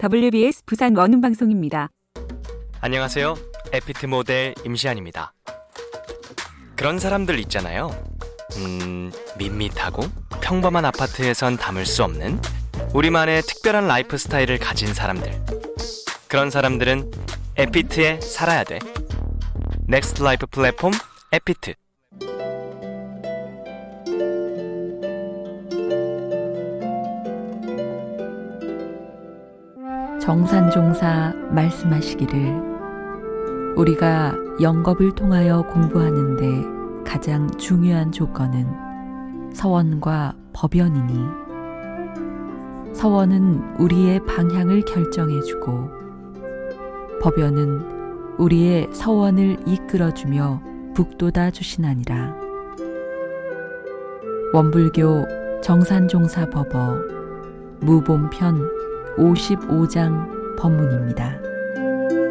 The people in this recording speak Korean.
WBS 부산 원음방송입니다. 안녕하세요. 에피트 모델 임시안입니다. 그런 사람들 있잖아요. 밋밋하고 평범한 아파트에선 담을 수 없는 우리만의 특별한 라이프 스타일을 가진 사람들. 그런 사람들은 에피트에 살아야 돼. 넥스트 라이프 플랫폼 에피트. 정산종사 말씀하시기를 우리가 영겁을 통하여 공부하는데 가장 중요한 조건은 서원과 법연이니 서원은 우리의 방향을 결정해주고 법연은 우리의 서원을 이끌어주며 북돋아 주시나니라. 원불교 정산종사 법어 무본편 55장 법문입니다.